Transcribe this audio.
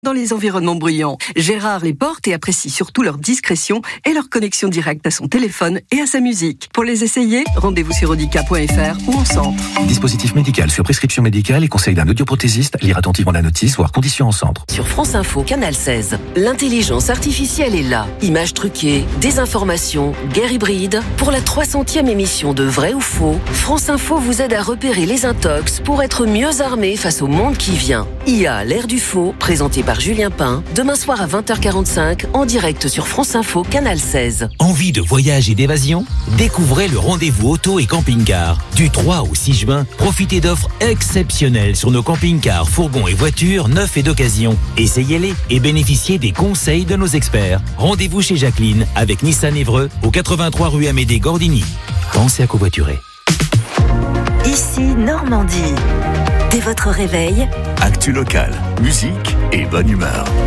dans les environnements bruyants. Gérard les porte et apprécie surtout leur discrétion et leur connexion directe à son téléphone et à sa musique. Pour les essayer, rendez-vous sur audica.fr ou en centre. Dispositif médical sur prescription médicale et conseil d'un audioprothésiste. Lire attentivement la notice, voire conditions en centre. Sur France Info, Canal 16, l'intelligence artificielle est là. Images truquées, désinformation, guerre hybride. Pour la 300e émission de Vrai ou Faux, France Info vous aide à repérer les intox pour être mieux armé face au monde qui vient. IA, l'ère du faux, présenté par Julien Pain, demain soir à 20h45, en direct sur France Info, Canal 16. Envie de voyage et d'évasion ? Découvrez le rendez-vous auto et camping-car. Du 3 au 6 juin, profitez d'offres exceptionnelles sur nos camping-cars, fourgons et voitures neufs et d'occasion. Essayez-les et bénéficiez des conseils de nos experts. Rendez-vous chez Jacqueline avec Nissan Évreux au 83 rue Amédée Gordini. Pensez à covoiturer. Ici Normandie. Dès votre réveil, actu locale, musique et bonne humeur.